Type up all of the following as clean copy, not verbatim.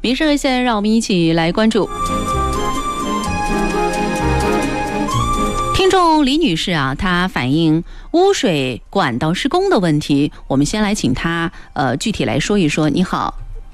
民生热线，让我们一起来关注。听众李女士啊，她反映污水管道施工的问题，我们先来请她具体来说一说。你好，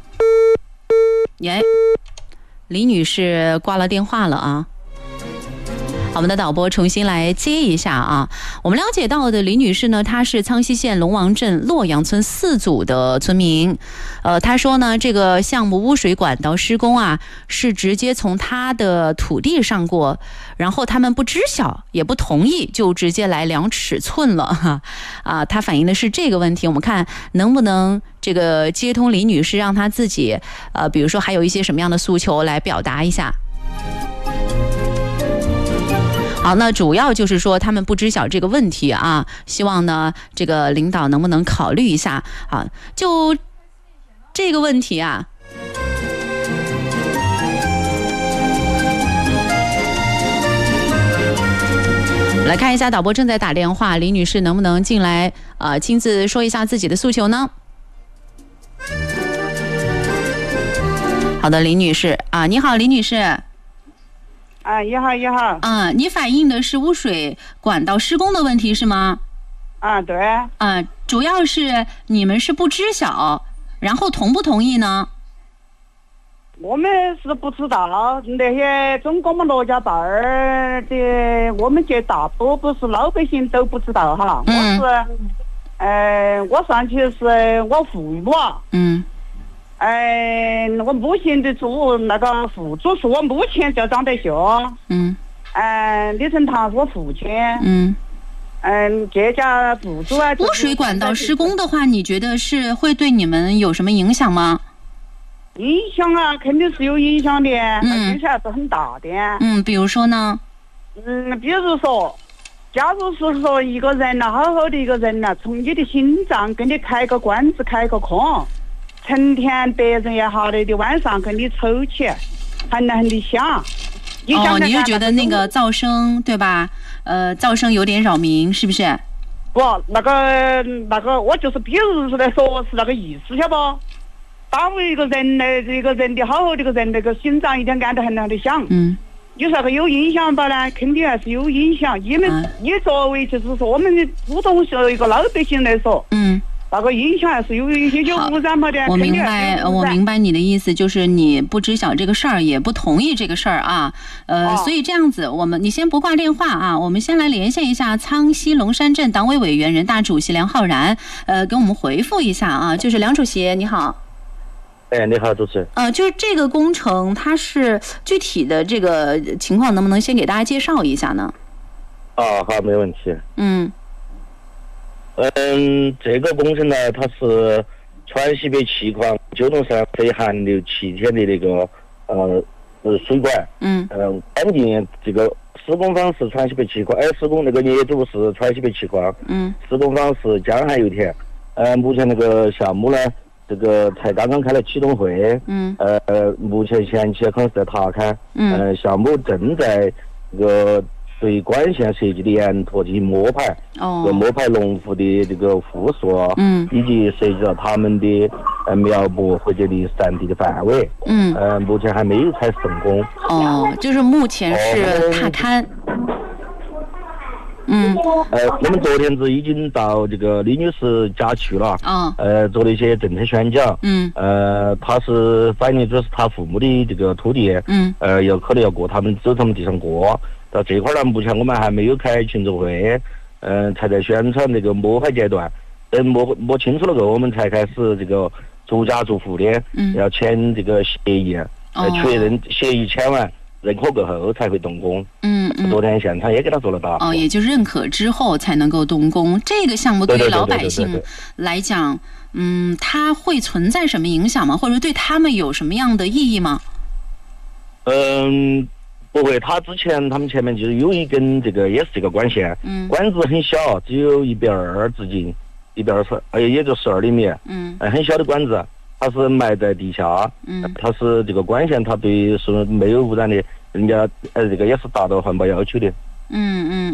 李女士挂了电话了啊。我们的导播重新来接一下啊。我们了解到的李女士呢，她是苍溪县龙王镇洛阳村4组的村民。她说呢，这个项目污水管道施工啊，是直接从她的土地上过，然后他们不知晓也不同意，就直接来量尺寸了啊。她反映的是这个问题，我们看能不能这个接通李女士，让她自己比如说还有一些什么样的诉求来表达一下。好，那主要就是说他们不知晓这个问题啊，希望呢这个领导能不能考虑一下啊？就这个问题啊，来看一下导播正在打电话，李女士能不能进来亲自说一下自己的诉求呢？好的，李女士啊，你好，李女士。 你好，你好。 你反映的是污水管道施工的问题是吗？ 对。 主要是你们是不知晓，然后同不同意呢？ 我们是不知道，那些中国们罗家坝儿的，我们这大多不是老百姓都不知道哈。我上去是我父母。我目前的住那个户主是我目前叫张德秀。李成堂是我父亲。这家户主啊。 污水管道施工的话，你觉得是会对你们有什么影响吗？ 影响啊，肯定是有影响的，影响还是很大的。 比如说呢？ 比如说，假如是说一个人呐，好好的一个人呐，从你的心脏给你开个关子，开个孔。成天别人也好的晚上跟你抽起，很的响。你就觉得那个噪声对吧？噪声有点扰民，是不是？ 不，那个，我就是比如说来说是那个意思，晓不？当为一个人的好好的一个人，那个心脏一天按得很的响。你说那个有影响吧呢？肯定还是有影响。你作为就是说我们普通一个老百姓来说，那个影响还是有一些污染嘛的。 我明白你的意思，就是你不知晓这个事儿，也不同意这个事儿啊。所以这样子，你先不挂电话啊，我们先来连线一下苍溪龙山镇党委委员、人大主席梁浩然，给我们回复一下啊。就是梁主席，你好。 你好，主持人。 就是这个工程，它是具体的这个情况，能不能先给大家介绍一下呢？ 好，没问题。这个工程呢，它是川西北气矿九龙山非含硫气体的那个水管。安定这个施工方是川西北气矿，施工那个业主是川西北气矿。施工方是江汉油田。目前那个项目呢，这个才刚刚开了启动会。目前前期可能是在塔坎。项目正在这个对管线设计的沿途进行摸排。摸排农户的这个户数。以及涉及到他们的苗木或者的占地的范围。目前还没有开始动工。 就是目前是踏勘。 我们昨天子已经到这个李女士家去了。做了一些政策宣讲。他是反映就是他父母的这个土地。要考虑要过他们走他们地上过。到这块呢，目前我们还没有开群众会。才在宣传这个摸排阶段。等摸清楚了后，我们才开始这个逐家逐户的要签这个协议。确认协议签完认可过后才会动工。昨天现场也给他做了答复。 也就是认可之后才能够动工。这个项目对于老百姓来讲，它会存在什么影响吗？或者对他们有什么样的意义吗？ 不会，他们前面就是有一根这个也是这个管线。管子很小，只有120直径，120，也就12厘米。很小的管子，它是埋在地下。它是这个管线，它对是没有污染的，人家这个也是达到环保要求的。